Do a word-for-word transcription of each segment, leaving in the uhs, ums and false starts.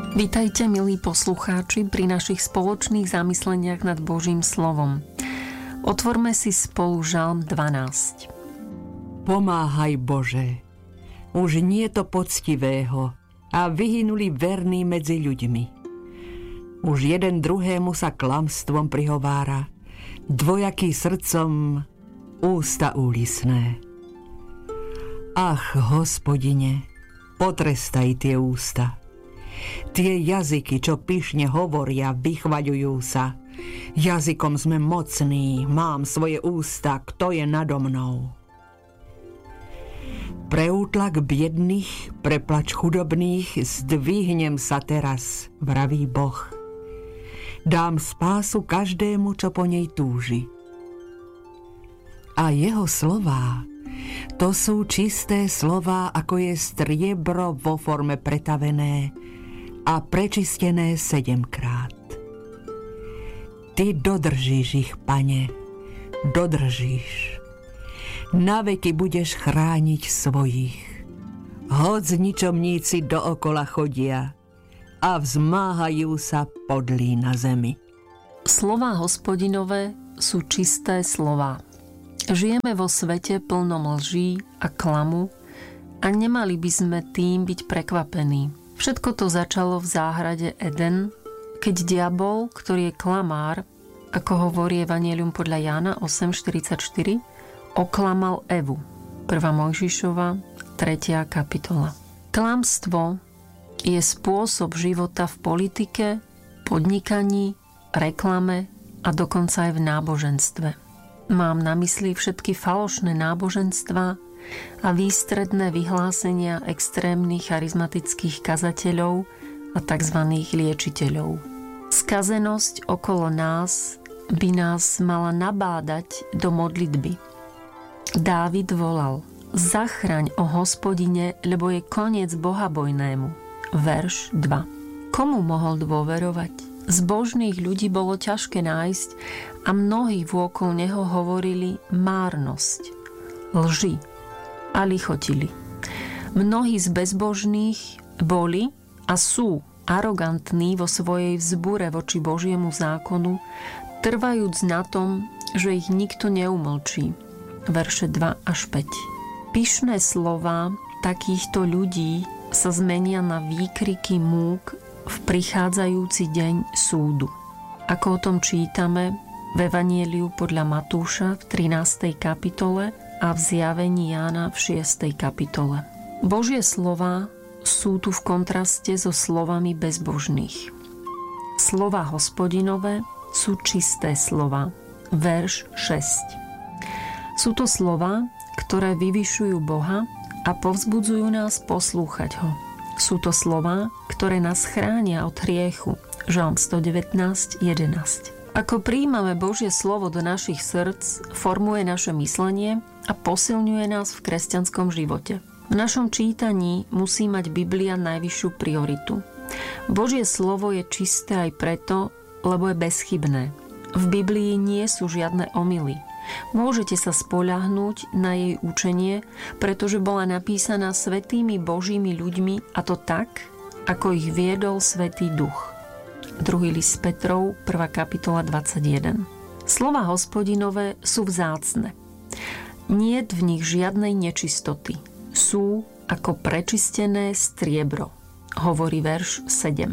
Vítajte, milí poslucháči, pri našich spoločných zamysleniach nad Božím slovom. Otvorme si spolu Žalm dvanásť. Pomáhaj, Bože, už nie to poctivého a vyhynuli verní medzi ľuďmi. Už jeden druhému sa klamstvom prihovára, dvojaký srdcom, ústa úlisné. Ach, Hospodine, potrestaj tie ústa. Tie jazyky, čo pyšne hovoria, vychvaľujú sa. Jazykom sme mocní, mám svoje ústa, kto je nado mnou. Pre útlak biedných, pre plač chudobných, zdvihnem sa teraz, vraví Boh. Dám spásu každému, čo po nej túži. A jeho slová, to sú čisté slová, ako je striebro vo forme pretavené a prečistené sedemkrát. Ty dodržíš ich, Pane, dodržíš. Naveky budeš chrániť svojich. Hoď ničomníci dookola chodia a vzmáhajú sa podlí na zemi. Slová Hospodinové sú čisté slová. Žijeme vo svete plnom lží a klamu a nemali by sme tým byť prekvapení. Všetko to začalo v záhrade Eden, keď diabol, ktorý je klamár, ako hovorí Evanjelium podľa Jána osem štyridsaťštyri, oklamal Evu. prvá Mojžišova, tretia kapitola. Klamstvo je spôsob života v politike, podnikaní, reklame a dokonca aj v náboženstve. Mám na mysli všetky falošné náboženstva a výstredné vyhlásenia extrémnych charizmatických kazateľov a tzv. Liečiteľov. Skazenosť okolo nás by nás mala nabádať do modlitby. Dávid volal: Zachraň, o Hospodine, lebo je koniec bohabojnému. Verš dva. Komu mohol dôverovať? Zbožných ľudí bolo ťažké nájsť a mnohí vôkol neho hovorili márnosť, lži a lichotili. Mnohí z bezbožných boli a sú arogantní vo svojej vzbure voči Božiemu zákonu, trvajúc na tom, že ich nikto neumlčí. Verše dva až päť. Pyšné slová takýchto ľudí sa zmenia na výkriky múk v prichádzajúci deň súdu. Ako o tom čítame v Evanjeliu podľa Matúša v trinástej kapitole a v Zjavení Jána v šiestej kapitole. Božie slová sú tu v kontraste so slovami bezbožných. Slová Hospodinové sú čisté slová. Verš šesť. Sú to slová, ktoré vyvyšujú Boha a povzbudzujú nás poslúchať ho. Sú to slová, ktoré nás chránia od hriechu. Žalm stodevätnásť jedenásť. Ako prijímame Božie slovo do našich srdc, formuje naše myslenie a posilňuje nás v kresťanskom živote. V našom čítaní musí mať Biblia najvyššiu prioritu. Božie slovo je čisté aj preto, lebo je bezchybné. V Biblii nie sú žiadne omyly. Môžete sa spoľahnúť na jej učenie, pretože bola napísaná svätými Božími ľuďmi, a to tak, ako ich viedol Svätý Duch. druhý list Petrov, prvá kapitola dvadsaťjeden. Slova Hospodinové sú vzácne. Niet v nich žiadnej nečistoty. Sú ako prečistené striebro, hovorí verš sedem.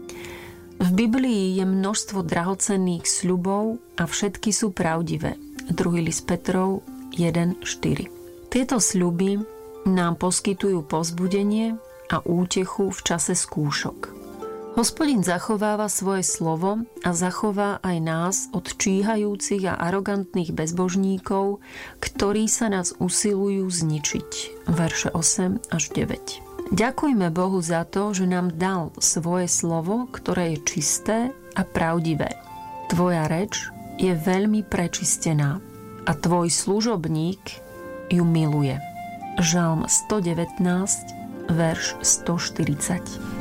V Biblii je množstvo drahocenných sľubov a všetky sú pravdivé. druhý list Petrov jeden štyri. Tieto sľuby nám poskytujú povzbudenie a útechu v čase skúšok. Hospodin zachováva svoje slovo a zachová aj nás od číhajúcich a arogantných bezbožníkov, ktorí sa nás usilujú zničiť. Verše osem až deväť. Ďakujme Bohu za to, že nám dal svoje slovo, ktoré je čisté a pravdivé. Tvoja reč je veľmi prečistená a tvoj služobník ju miluje. Žalm stodevätnásť, verš stoštyridsať.